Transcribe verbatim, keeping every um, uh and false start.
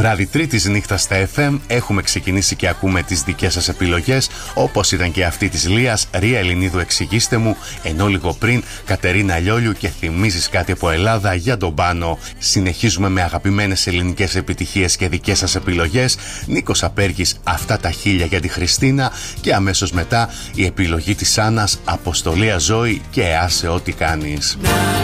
Βράδυ Τρίτης νύχτα στα εφ εμ, έχουμε ξεκινήσει και ακούμε τις δικές σας επιλογές, όπως ήταν και αυτή της Λίας. Ρία Ελληνίδου, εξηγήστε μου, ενώ λίγο πριν Κατερίνα Λιόλιου και θυμίζεις κάτι από Ελλάδα για τον Πάνο. Συνεχίζουμε με αγαπημένες ελληνικές επιτυχίες και δικές σας επιλογές. Νίκος Απέργης, αυτά τα χίλια για τη Χριστίνα, και αμέσως μετά η επιλογή της Άννας, Αποστολή Αζώη και άσε ό,τι κάνεις.